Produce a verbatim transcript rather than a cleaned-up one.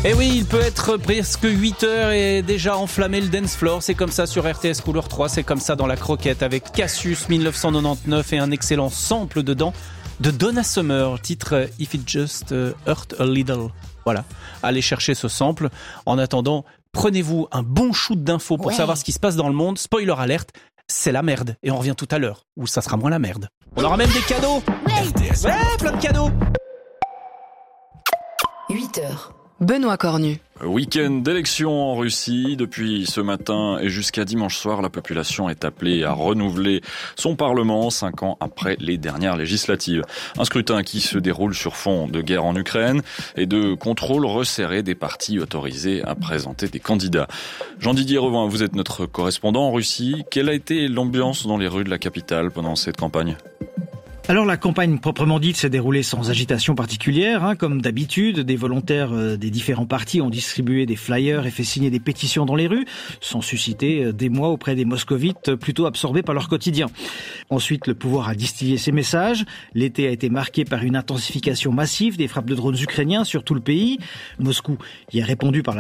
Et oui, il peut être presque huit heures et déjà enflammé le dance floor. C'est comme ça sur R T S Couleur trois, c'est comme ça dans La Croquette avec Cassius mille neuf cent quatre-vingt-dix-neuf et un excellent sample dedans de Donna Summer, titre If It Just Hurt a Little. Voilà, allez chercher ce sample. En attendant, prenez-vous un bon shoot d'infos pour ouais. savoir ce qui se passe dans le monde. Spoiler alerte, c'est la merde. Et on revient tout à l'heure, où ça sera moins la merde. On aura même des cadeaux. Ouais, ouais plein de cadeaux. huit heures. Benoît Cornu. Week-end d'élection en Russie. Depuis ce matin et jusqu'à dimanche soir, la population est appelée à renouveler son parlement cinq ans après les dernières législatives. Un scrutin qui se déroule sur fond de guerre en Ukraine et de contrôle resserré des partis autorisés à présenter des candidats. Jean-Didier Revin, vous êtes notre correspondant en Russie. Quelle a été l'ambiance dans les rues de la capitale pendant cette campagne ? Alors la campagne proprement dite s'est déroulée sans agitation particulière, hein, comme d'habitude. Des volontaires euh, des différents partis ont distribué des flyers et fait signer des pétitions dans les rues, sans susciter euh, d'émoi auprès des moscovites plutôt absorbés par leur quotidien. Ensuite, le pouvoir a distillé ses messages. L'été a été marqué par une intensification massive des frappes de drones ukrainiens sur tout le pays. Moscou y a répondu par la